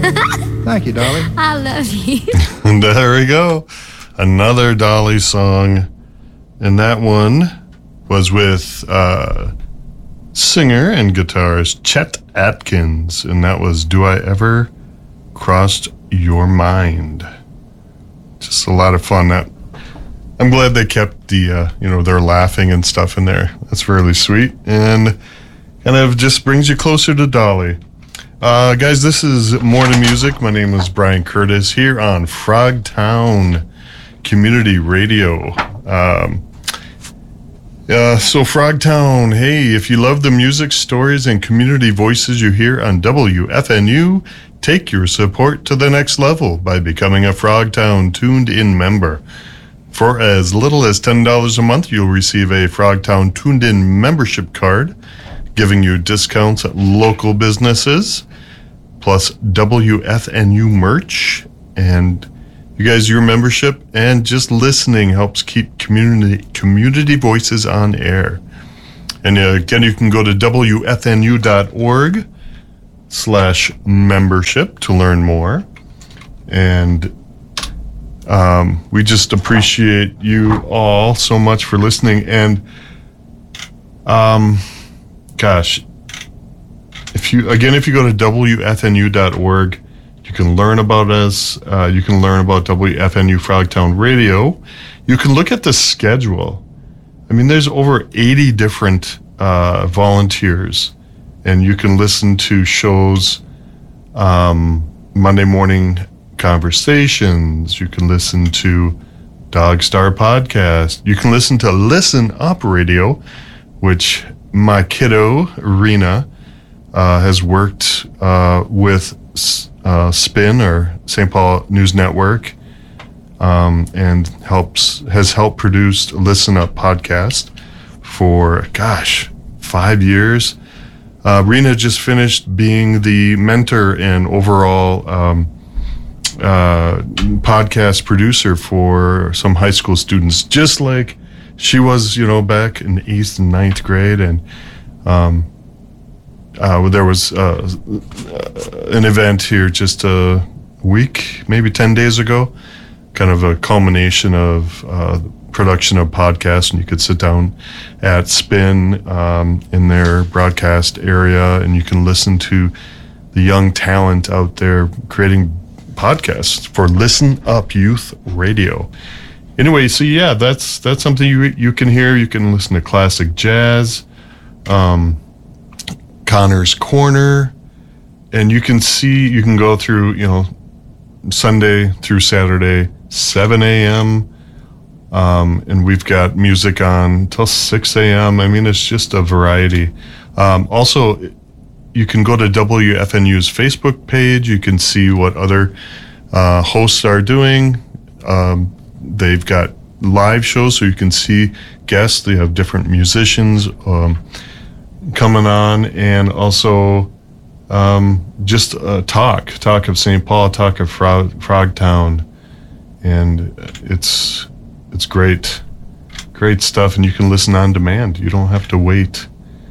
Thank you, Dolly. I love you. And there we go. Another Dolly song. And that one was with singer and guitarist Chet Atkins. And that was Do I Ever Crossed Your Mind? Just a lot of fun. I'm glad they kept the, they're laughing and stuff in there. That's really sweet. And kind of just brings you closer to Dolly. Guys, this is More to Music. My name is Brian Curtis here on Frogtown Community Radio. So Frogtown, hey, if you love the music, stories, and community voices you hear on WFNU, take your support to the next level by becoming a Frogtown Tuned In member. For as little as $10 a month, you'll receive a Frogtown Tuned In membership card, giving you discounts at local businesses, plus WFNU merch. And you guys, your membership and just listening helps keep community voices on air. And again, you can go to WFNU.org/membership to learn more. And we just appreciate you all so much for listening. And gosh, if you go to WFNU.org, you can learn about us. You can learn about WFNU Frogtown Radio. You can look at the schedule. I mean, there's over 80 different volunteers, and you can listen to shows, Monday morning conversations. You can listen to Dog Star Podcast. You can listen to Listen Up Radio, which my kiddo, Rena, has worked with SPIN, or St. Paul News Network, and has helped produce Listen Up Podcast for, 5 years. Rena just finished being the mentor and overall podcast producer for some high school students, just like she was, back in the 8th and 9th grade. And there was an event here just a week, maybe 10 days ago, kind of a culmination of production of podcasts, and you could sit down at SPIN in their broadcast area, and you can listen to the young talent out there creating podcasts for Listen Up Youth Radio. Anyway, so yeah, that's something you can hear. You can listen to classic jazz, Connor's Corner, and you can go through, Sunday through Saturday, 7 a.m., and we've got music on till 6 a.m. I mean, it's just a variety. Also, you can go to WFNU's Facebook page. You can see what other hosts are doing. They've got live shows, so you can see guests. They have different musicians coming on, and also just talk of St. Paul, talk of Frogtown, and it's great stuff, and you can listen on demand. You don't have to wait.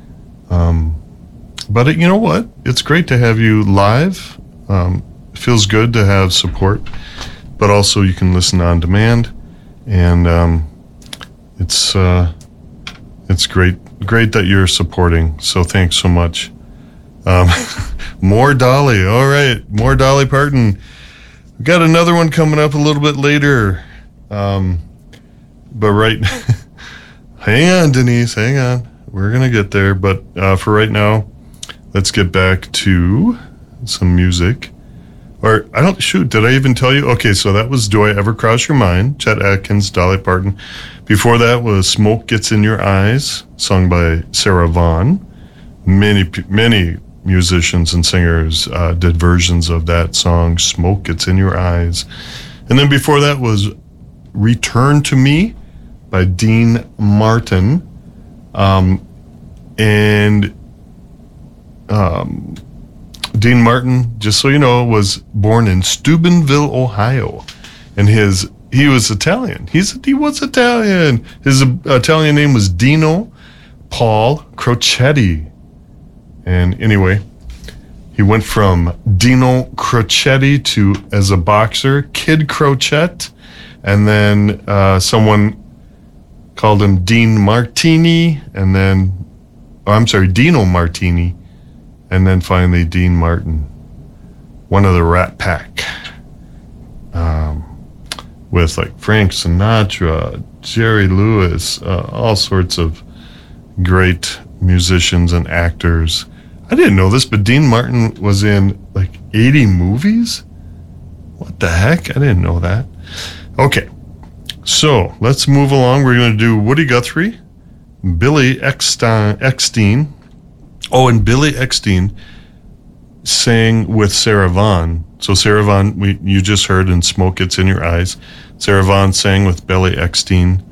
But you know what? It's great to have you live. It feels good to have support, but also you can listen on demand, and it's great that you're supporting. So thanks so much. More Dolly. All right, more Dolly Parton. We got another one coming up a little bit later. But hang on, Denise, hang on. We're gonna get there. But for right now, let's get back to some music. Or did I even tell you? Okay, so that was Do I Ever Cross Your Mind? Chet Atkins, Dolly Parton. Before that was Smoke Gets in Your Eyes, sung by Sarah Vaughan. Many musicians and singers did versions of that song, Smoke Gets in Your Eyes. And then before that was Return to Me by Dean Martin. Dean Martin, just so you know, was born in Steubenville, Ohio, and he was Italian. He was Italian. His Italian name was Dino Paul Crocetti. And anyway, He went from Dino Crocetti to, as a boxer, Kid Crochet. And then someone called him Dean Martini. And then, Dino Martini. And then finally Dean Martin, one of the Rat Pack. With like Frank Sinatra, Jerry Lewis, all sorts of great musicians and actors. I didn't know this, but Dean Martin was in like 80 movies? What the heck? I didn't know that. Okay, so let's move along. We're going to do Woody Guthrie, Billy Eckstine. Oh, and Billy Eckstine sang with Sarah Vaughan. So Sarah Vaughan, you just heard in Smoke Gets in Your Eyes. Sarah Vaughan sang with Billy Eckstine.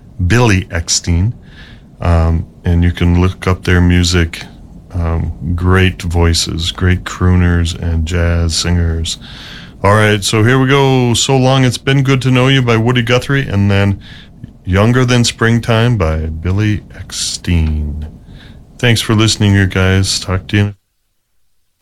And you can look up their music. Great voices, great crooners and jazz singers. All right, so here we go. So Long It's Been Good to Know You by Woody Guthrie, and then Younger Than Springtime by Billy Eckstine. Thanks for listening, you guys. Talk to you.